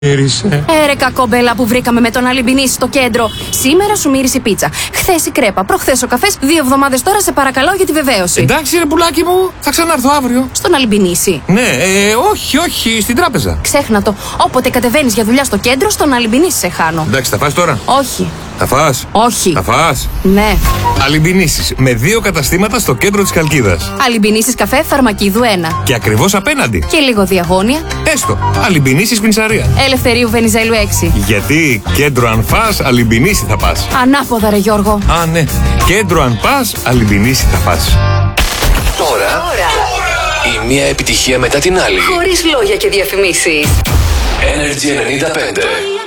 Ρε κακόμπελα που βρήκαμε με τον Αλιμπινίση στο κέντρο. Σήμερα σου μύρισε η πίτσα. Χθες η κρέπα. Προχθές ο καφές. 2 εβδομάδες τώρα σε παρακαλώ για τη βεβαίωση. Εντάξει, ρε πουλάκι μου, θα ξανάρθω αύριο. Στον Αλιμπινίση. Ναι, όχι, στην τράπεζα. Ξέχνα το. Όποτε κατεβαίνεις για δουλειά στο κέντρο, στον Αλιμπινίση σε χάνω. Εντάξει, θα φας τώρα. Όχι. Θα φας. Όχι. Θα φας. Ναι. Αλιμπινίσεις με 2 καταστήματα στο κέντρο της Χαλκίδας. Αλιμπινίσεις καφέ Φαρμακίδου 1. Και ακριβώς απέναντι. Και λίγο διαγώνια. Έστω. Αλιμπινίσεις Πινσαρία. Ελευθερίου Βενιζέλου 6. Γιατί κέντρο αν φας, Αλιμπινίση θα πας. Ανάποδα ρε Γιώργο. Α, ναι. Κέντρο αν πας, Αλιμπινίση θα πας. Τώρα η μία επιτυχία μετά την άλλη. Χωρίς λόγια και διαφημίσεις. Energy 95.